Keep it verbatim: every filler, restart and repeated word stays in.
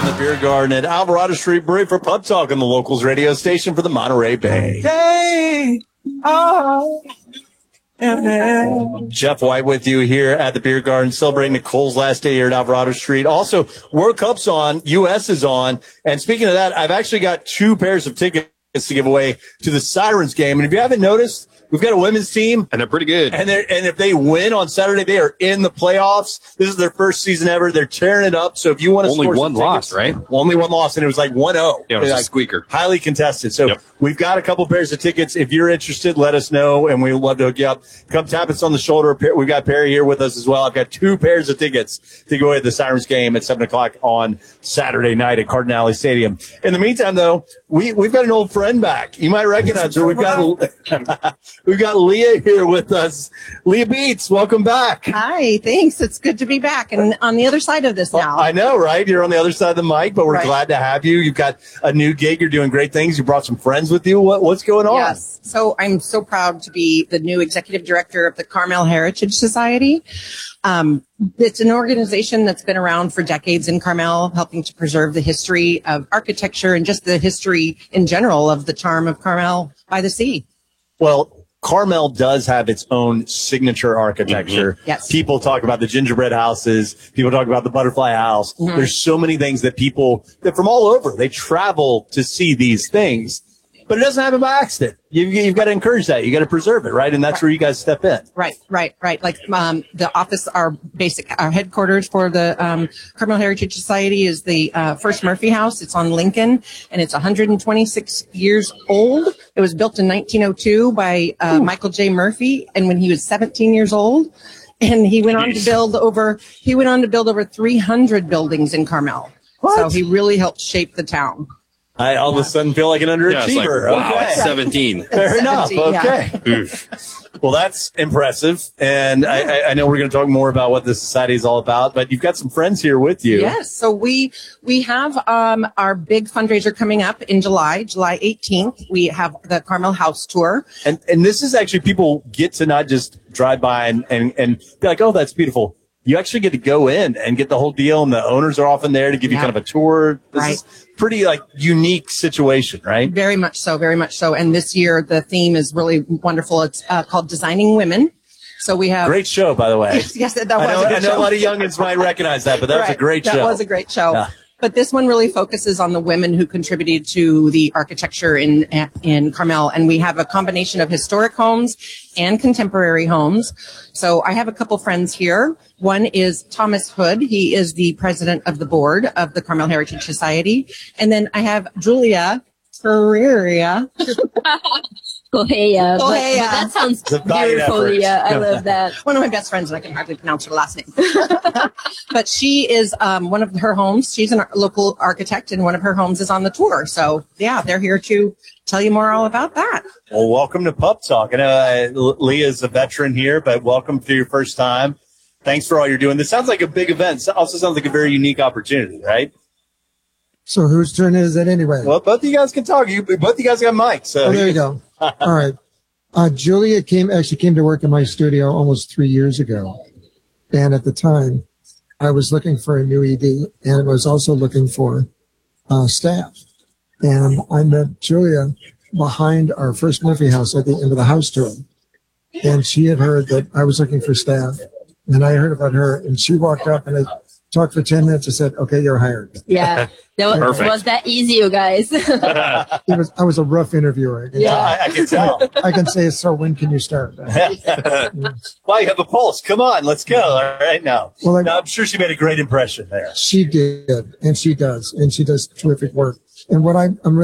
from the Beer Garden at Alvarado Street Brewery for Pub Talk on the Locals radio station for the Monterey Bay. Hey, oh, Jeff White with you here at the Beer Garden, celebrating Nicole's last day here at Alvarado Street. Also, World Cup's on, U S is on. And speaking of that, I've actually got two pairs of tickets to give away to the Sirens game. And if you haven't noticed, we've got a women's team. And they're pretty good. And they're, and if they win on Saturday, they are in the playoffs. This is their first season ever. They're tearing it up. So if you want to only score one some loss, tickets, right? Only one loss, and it was like one oh. Yeah, it was like a squeaker. Highly contested. So yep. We've got a couple pairs of tickets. If you're interested, let us know, and we'd love to hook you up. Come tap us on the shoulder. We've got Perry here with us as well. I've got two pairs of tickets to go away to the Sirens game at seven o'clock on Saturday night at Cardinale Alley Stadium. In the meantime, though, we, we've got an old friend back. You might recognize her. We've got, we've got Leah here with us. Leah Beats, welcome back. Hi, thanks. It's good to be back and on the other side of this now. Well, I know, right? You're on the other side of the mic, but we're right. glad to have you. You've got a new gig. You're doing great things. You brought some friends with you. What, what's going on? Yes. So I'm so proud to be the new executive director of the Carmel Heritage Society. Um, it's an organization that's been around for decades in Carmel, helping to preserve the history of architecture and just the history in general of the charm of Carmel by the sea. Well, Carmel does have its own signature architecture. Mm-hmm. Yes. People talk about the gingerbread houses. People talk about the butterfly house. Mm-hmm. There's so many things that people that from all over, they travel to see these things, but it doesn't happen by accident. You, you've got to encourage that. You got to preserve it, right? And that's right. Where you guys step in. Right, right, right. Like um, the office, our basic, our headquarters for the um, Carmel Heritage Society is the uh, First Murphy House. It's on Lincoln, and it's one hundred twenty-six years old. It was built in nineteen oh two by uh, Michael J. Murphy, and when he was seventeen years old, and he went on to build over. He went on to build over three hundred buildings in Carmel. What? So he really helped shape the town. I all of a sudden feel like an underachiever. Yeah, like, wow, okay. seventeen. Fair enough. Okay. Yeah. Well, that's impressive. And I, I know we're going to talk more about what the society is all about, but you've got some friends here with you. Yes. So we, we have, um, our big fundraiser coming up in July, July eighteenth. We have the Carmel House Tour. And, and this is actually people get to not just drive by and, and, and be like, oh, that's beautiful. You actually get to go in and get the whole deal, and the owners are often there to give you yeah. kind of a tour. This right. is pretty like unique situation, right? Very much so, very much so. And this year the theme is really wonderful. It's uh, called Designing Women. So we have great show, by the way. yes, yes, that was I know, a good I know show. a lot of youngins might recognize that, but that right. was a great that show. That was a great show. Yeah. But this one really focuses on the women who contributed to the architecture in in Carmel. And we have a combination of historic homes and contemporary homes. So I have a couple friends here. One is Thomas Hood. He is the president of the board of the Carmel Heritage Society. And then I have Julia Ferreira. Kohea, but, but Kohea. that sounds It's a valiant beautiful. effort. Yeah, I love that. One of my best friends, and I can hardly pronounce her last name. But she is um, one of her homes. She's a local architect, and one of her homes is on the tour. So, yeah, they're here to tell you more all about that. Well, welcome to Pub Talk. I know uh, Leah's a veteran here, but welcome for your first time. Thanks for all you're doing. This sounds like a big event. It also sounds like a very unique opportunity, right? So whose turn is it anyway? Well, both of you guys can talk. You both of you guys got mics. So oh, there you go. All right. Uh, Julia came actually came to work in my studio almost three years ago. And at the time, I was looking for a new E D and was also looking for uh, staff. And I met Julia behind our First Murphy House at the end of the house tour. And she had heard that I was looking for staff. And I heard about her. And she walked up and I talked for ten minutes and said, okay, you're hired. Yeah. That was, Perfect. was that easy, you guys? it was, I was a rough interviewer. I yeah, I, I can tell. I can say, so when can you start? Well, you have a pulse. Come on, let's go. All right, now. Well, I, now, I'm sure she made a great impression there. She did, and she does, and she does terrific work. And what I, I'm really